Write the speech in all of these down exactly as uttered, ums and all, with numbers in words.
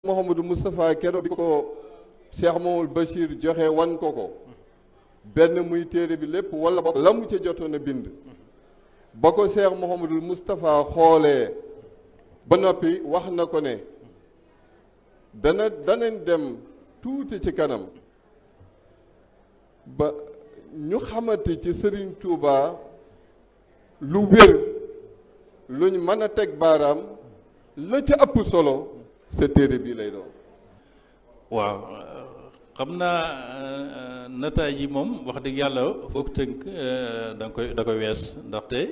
Mouhamadou Moustapha keroog bi ko Cheikh Mamadou Bachir joxe wan ko ko benn muy téere bi lépp wala ba la mu ca jotoon a bind ba ko Cheikh Mouhamadou Moustapha xoolee ba noppi wax na ko ne dana danañ dem tuuti ci kanam ba ñu xamante ci Serigne Touba lu wér luñ mën a teg baaraam la ca ëpp solo sa téere bii lay doon. waaw xam naa nataay yi moom wax dëgg yàlla foog tënk da nga koy da koy wees ndaxte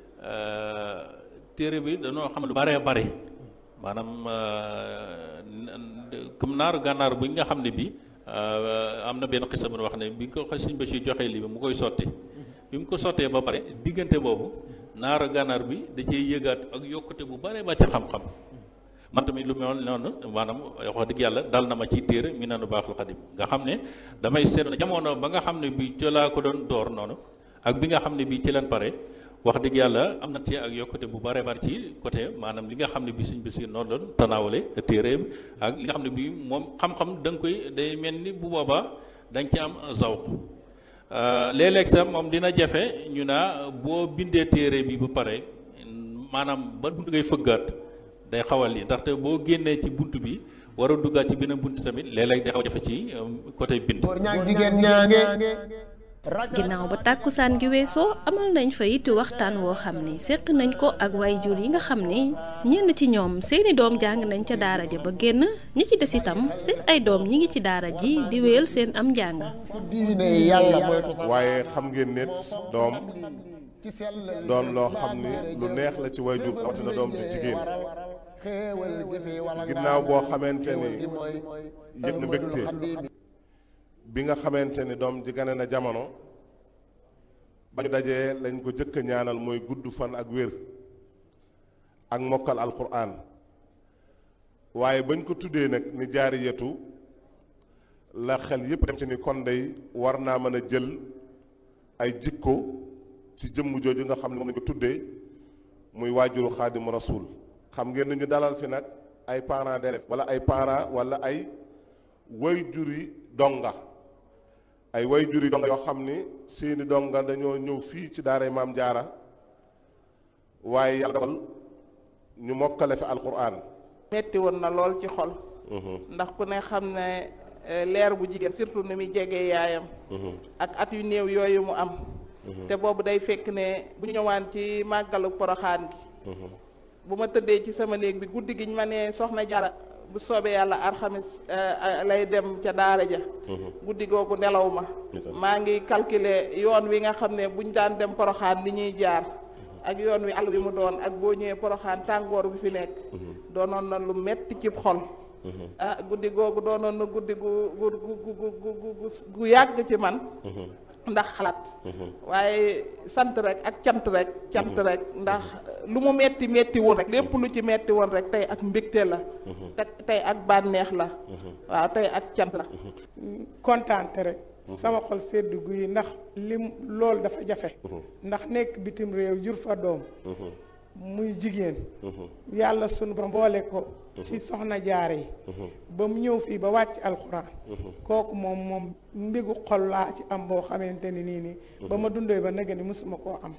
téere bi dañoo xam lu baree bari maanaam comme naaru gànnaar bu nga xam ne bi am na benn xisa bu wax ne bi ko Sëñ Bachir joxee li bi mu koy sotti bi mu ko sottee ba pare diggante boobu naaru gànnaar bi da cee yëgaat ak yokkute bu baree ba ci xam-xam. man tamit lu mel noonu maanaam wax dëgg yàlla dal na ma ci téere mi nanu baaxul xadim nga xam ne damay seetlu jamono ba nga xam ne bi ci laa ko doon door noonu ak bi nga xam ne bi ci leen pare wax dëgg yàlla am na ci ak yokkute bu bare bari ci côté maanaam li nga xam ne bi Sëñ Basiir noonu doon tanaawale téere ak li nga xam ne bi moom xam-xam da nga koy day mel ni bu boobaa da nga ci am zawq léeg-léeg sax moom dina jafe ñu naa boo bindee téere bi ba pare maanaam ban buntu ngay fëggaat day xawal lii ndaxte boo génnee ci bunt bi war a duggaat ci beneen bunt tamit léeg-léeg day xaw jafe ci côté bind. ginnaaw ba tàkkusaan gi weesoo amal nañ fa it waxtaan woo xam ni seq nañ ko ak waajur yi nga xam ni ñenn ci ñoom seeni doom jàng nañ ca daara ja ba génn ñi ci des itam seen ay doom ñi ngi ci daara ji di wéyal seen am njàng. waaye xam ngeen nit doom doon loo xam ni lu neex la ci waajur rawatina doom ju jigéen ginnaaw boo xamante ni yëg na mbégte bi nga xamante ni doom ji gane na jamono ba ñu dajee lañ ko jëkk a ñaanal mooy gudd fan ak wér ak mokkal alquran waaye bañ ko tuddee nag ni jaariyatu la xel yépp dem ci ni kon day war naa mën a jël ay jikko ci jëmm jooju nga xam ne moom lañ ko tuddee muy waajuru xaadimu rasul xam ngeen ni ñu dalal fi nag ay parents d'élèves wala ay parents wala ay wayjuri donga ay wayjuri donga yoo xam ni seeni donga dañoo ñëw fii ci daaray maam jaara waaye yàlla dogal ñu mokkale fi alquran metti woon na lool ci xol ndax ku ne xam ne leer bu jigéen surtout ni muy jegee yaayam ak at yu néew yooyu mu am te boobu day fekk ne bu ñu ñëwaan ci màggalu poroxaan gi bu ma tëddee ci sama néeg bi guddi gi ñu ma ne soxna Jara bu soobee yàlla alxamis lay dem ca daara ja guddi googu nelaw ma maa ngi calculer yoon wi nga xam ne buñ daan dem poroxaan ni ñuy jaar ak yoon wi àll bi mu doon ak boo ñëwee poroxaan tàngoor bi fi nekk doonoon na lu metti ci xol ah guddi googu doonoon na guddi gu gu gu gu gu yàgg ci man ndax xalaat waaye sant rek ak cant rek cant rek ndax lu mu metti metti woon rek lépp lu ci metti woon rek tey ak mbégte la te tey ak bànneex la waaw tey ak cant la kontaante rek sama xol sedd guy ndax lim loolu dafa jafe ndax nekk bitim réew jur fa doom muy jigéen yàlla sunu ba mboole ko ci soxna jaare yi ba mu ñëw fii ba wàcc alxuraan kooku moom moom mbégu xol laa ci am boo xamante ni nii nii ba ma dundee ba nag ni mësuma koo am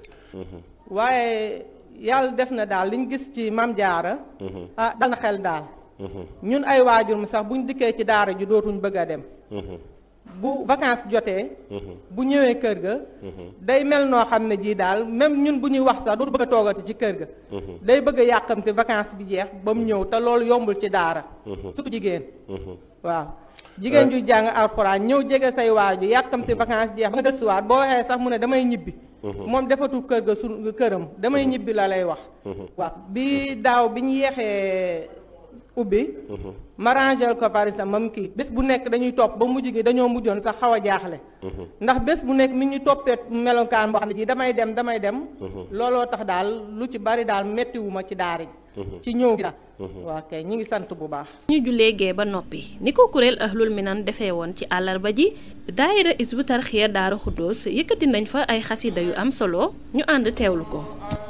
waaye yàlla def na daal liñ gis ci Maam Jaara ah dal na xel daal ñun ay waajur mu sax buñ dikkee ci daara ji dootuñ bëgg a dem bu vacances jotee bu ñëwee kër ga day mel noo xam ne jii daal même ñun bu ñuy wax sax dootu bëgg a toogati ci kër ga day bëgg a yàqamte vacances bi jeex ba mu ñëw te loolu yombul ci daara surtout jigéen waaw jigéen ju jàng alxuraan ñëw jege say waaju yàqamte vacances jeex ba nga gëstuwaat boo waxee sax mu ne damay ñibbi moom defatul kër ga su këram damay ñibbi la lay wax waaw bi daaw bi ñu yeexee ubbi ma rangel ko par exemple mam kii bés bu nekk dañuy topp ba mujj gi dañoo mujjoon sax xaw a jaaxle ndax bés bu nekk mi ñu toppee melokaan boo xam ne ji damay dem damay dem looloo tax daal lu ci bari daal mettiwuma ci daara ji ci ñëw gi daal waa kay ñi ngi sant bu baax ñu jullee gee ba noppi ni ko kuréel ahlul minan defee woon ci àllarba ji daayira Hizbut Tarqiyyah Daaru Xuddoos yëkkati nañ fa ay xasida yu am solo ñu ànd teewlu ko